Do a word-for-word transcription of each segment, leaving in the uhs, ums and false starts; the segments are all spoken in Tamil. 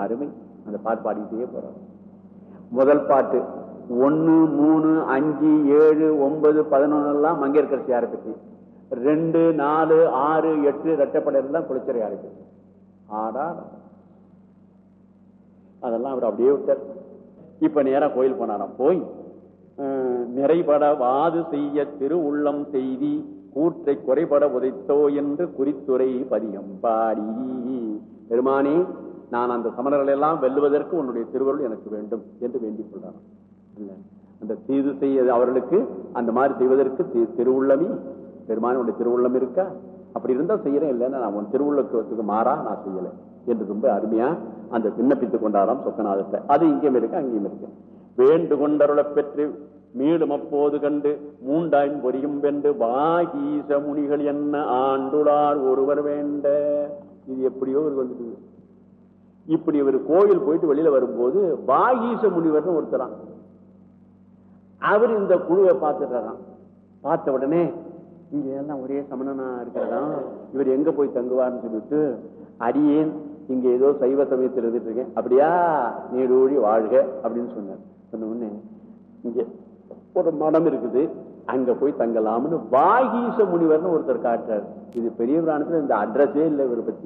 அருமை. அந்த பாட்டு பாடிக்கிட்டே போறாரு. முதல் பாட்டு ஒன்னு மூணு அஞ்சு ஏழு ஒன்பது பதினொன்னு எல்லாம் மங்கையர்க்கரசியாரை பற்றி, ரெண்டு நாலு ஆறு எட்டு ரெட்டப்படை எல்லாம் குலச்சிறையாரை பற்றி. ஆடா அதெல்லாம் அவர் அப்படியே விட்டார். இப்ப நேரா கோயில் போனாராம். போய் நிறைபட வாது செய்ய திரு உள்ளம் செய்தி கூற்றை குறைபட உதைத்தோ என்று குறித்துரை பதிகம் பாடி, பெருமானே நான் அந்த சமணர்கள் எல்லாம் வெல்லுவதற்கு உன்னுடைய திருவருள் எனக்கு வேண்டும் என்று வேண்டிக் கொள்றாராம். அந்த தீது செய்ய அவர்களுக்கு அந்த மாதிரி செய்வதற்கு திருவுள்ளமே, பெருமானுடைய திருவுள்ளம் இருக்கா? அப்படி இருந்தா செய்யறேன், இல்லைன்னா நான் உன் திருவுள்ளத்துக்கு மாறா நான் செய்யல என்று ரொம்ப அருமையா அந்த விண்ணப்பித்துக் கொண்டாராம் சொக்கநாதத்தை. அது இங்கேயும் இருக்கு அங்கேயும் இருக்கு. வேண்டு கொண்டருளை பெற்று மீண்டும் அப்போது கண்டு மூண்டாயின் பொரியும் வென்று வாகீச முனிகள் என்ன ஆண்டுளார் ஒருவர் வேண்ட. இது எப்படியோ ஒரு வந்துட்டு. இப்படி ஒரு கோயில் போயிட்டு வெளியில வரும்போது வாகீச முனிவர்னு ஒருத்தரான். அவர் இந்த குழுவை பார்த்துட்டாராம். பார்த்த உடனே இங்க எல்லாம் ஒரே சமணனா இருக்கிறதா, இவர் எங்க போய் தங்குவார்னு சொல்லிட்டு, அடியேன் இங்க ஏதோ சைவ சமயத்தில் இருந்துட்டு இருக்கேன், அப்படியா நீடூழி வாழ்க அப்படின்னு சொன்னார். சொன்ன உடனே இங்க ஒரு மடம் இருக்குது, அங்க போய் தங்கலாம்னு வாகீச முனிவர்னு ஒருத்தர் காட்டுறாரு. இது பெரிய புராணத்துல இந்த அட்ரஸே இல்லை இவரை பத்தி.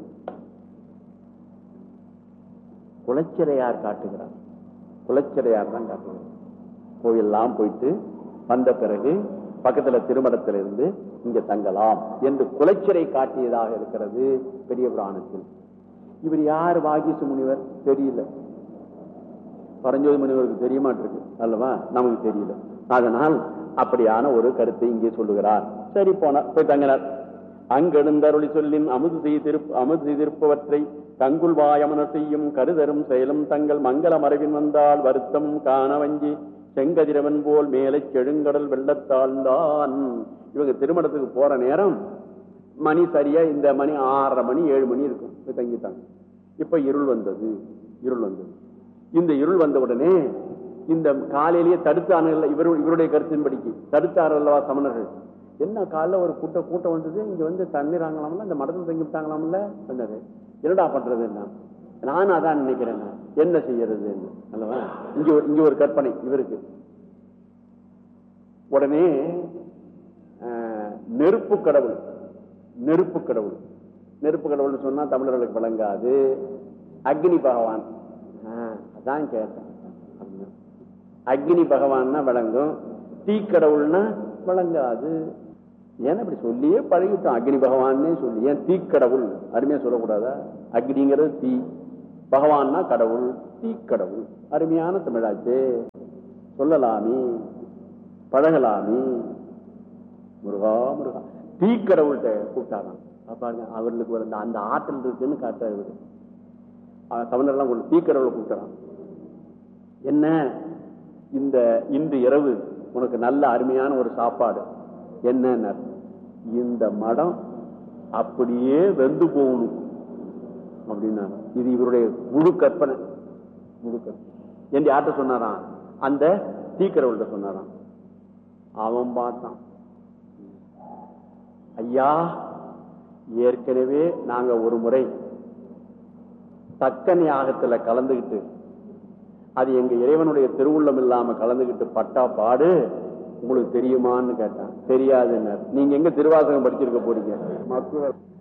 குலச்சிறையார் காட்டுகிறார், குலச்சிறையார் தான் காட்டுகிறார். கோயிலெல்லாம் போயிட்டு வந்த பிறகு பக்கத்துல திருமடத்தில் இருந்து இங்க தங்கலாம் என்று குலச்சிறை காட்டியதாக இருக்கிறது பெரிய புராணத்தில். இவர் யார் வாகீச முனிவர் தெரியல, பரஞ்சோதி முனிவருக்கு தெரிய மாட்டிருக்கு அல்லவா, நமக்கு தெரியல. அதனால் அப்படியான ஒரு கருத்தை இங்கே சொல்லுகிறார். சரி போனார், போய் தங்கினார். அங்கெழுந்தருளி சொல்லின் அமுது செய்திருப்ப அமுது செய்திருப்பவற்றை தங்குள் வாயமன செய்யும் கருதரும் செயலும் தங்கள் மங்கள மறைவின் வந்தால் வருத்தம் காண வஞ்சி செங்கதிரவன் போல் மேலே செழுங்கடல் வெள்ளத்தாழ்ந்தான். இவங்க திருமணத்துக்கு போற நேரம் மணி சரியா இந்த மணி ஆறரை மணி ஏழு மணி இருக்கும், தங்கிட்டாங்க. இப்ப இருள் வந்தது, இருள் வந்தது. இந்த இருள் வந்த உடனே இந்த காலையிலேயே தடுத்தார்கள். இவர் இவருடைய கருத்தின்படிக்கு தடுத்தார்கள் அல்லவா சமணர்கள். என்ன காலைல ஒரு கூட்டம் கூட்டம் வந்தது, இங்க வந்து தண்ணீர் ஆங்கலாம்ல, இந்த மடத்தில் தங்கி விட்டாங்களாம்ல, சொன்னது என்னடா பண்றது என்ன, நானும் அதான் நினைக்கிறேன் என்ன செய்யறது அல்லவா. இங்க இங்க ஒரு கற்பனை இவருக்கு. உடனே நெருப்பு கடவுள், நெருப்பு கடவுள், நெருப்பு கடவுள்னு சொன்னா தமிழர்களுக்கு விளங்காது. அக்னி பகவான், அதான் கேட்டேன். அக்னி பகவான்னா விளங்கும், தீக்கடவுள்னா விளங்காது. ஏன்னா இப்படி சொல்லியே பழகிட்டோம், அக்னி பகவான்னே சொல்லி. ஏன் தீக்கடவுள் அருமையா சொல்லக்கூடாதா? அக்னிங்கிறது தீ, பகவான்னா கடவுள், தீக்கடவுள் அருமையான தமிழாச்சே, சொல்லலாமே பழகலாமே. முருகா முருகா, தீக்கடவுள்கிட்ட கூப்பிட்டாராம். பாருங்க அவர்களுக்கு ஒரு அந்த ஆற்றல் இருக்குன்னு காட்டுறாரு இவரு. தமிழர்லாம் கொண்டு தீக்கடவுளை கூப்பிட்டாராம். என்ன, இந்த இன்று இரவு உனக்கு நல்ல அருமையான ஒரு சாப்பாடு என்ன, இந்த மடம் அப்படியே வெந்து போகணும் அப்படின்னா. இது இவருடைய முழு கற்பனை, முழு கற்பனை என்று யார்கிட்ட சொன்னாராம்? அந்த தீக்கடவுள்கிட்ட சொன்னாராம். அவன் பார்த்தான், ஐயா ஏற்கனவே நாங்க ஒரு முறை தக்கன் யாகத்துல கலந்துகிட்டு அது எங்க இறைவனுடைய திருவுள்ளம் இல்லாம கலந்துகிட்டு பட்டா பாடு உங்களுக்கு தெரியுமான்னு கேட்டான். தெரியாதுன்னு. நீங்க எங்க திருவாசகம் படிச்சிருக்க போறீங்க?